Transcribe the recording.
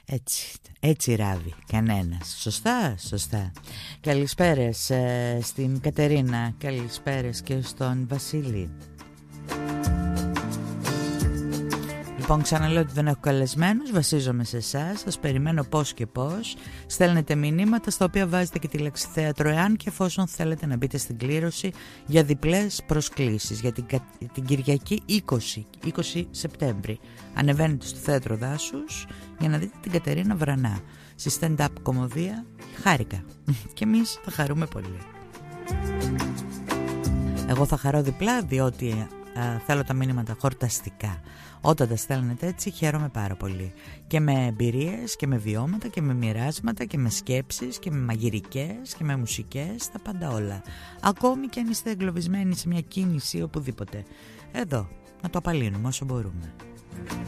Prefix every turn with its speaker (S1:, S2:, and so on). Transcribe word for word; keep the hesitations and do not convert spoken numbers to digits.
S1: Έτσι, έτσι ράβει κανένας. Σωστά, σωστά. Καλησπέρες ε, στην Κατερίνα. Καλησπέρες και στον Βασίλη. Λοιπόν, ξαναλέω ότι δεν έχω καλεσμένους, βασίζομαι σε εσάς, σας περιμένω πώς και πώς. Στέλνετε μηνύματα στα οποία βάζετε και τη λέξη θέατρο, εάν και εφόσον θέλετε να μπείτε στην κλήρωση για διπλές προσκλήσεις για την, την Κυριακή είκοσι Σεπτέμβρη. Ανεβαίνετε στο Θέατρο Δάσους για να δείτε την Κατερίνα Βρανά στη stand-up κομμωδία. Χάρηκα και εμείς θα χαρούμε πολύ. Εγώ θα χαρώ διπλά διότι α, θέλω τα μηνύματα χορταστικά. Όταν τα στέλνετε έτσι χαίρομαι πάρα πολύ. Και με εμπειρίες και με βιώματα και με μοιράσματα και με σκέψεις και με μαγειρικές και με μουσικές, τα πάντα όλα. Ακόμη και αν είστε εγκλωβισμένοι σε μια κίνηση οπουδήποτε. Εδώ, να το απαλύνουμε όσο μπορούμε.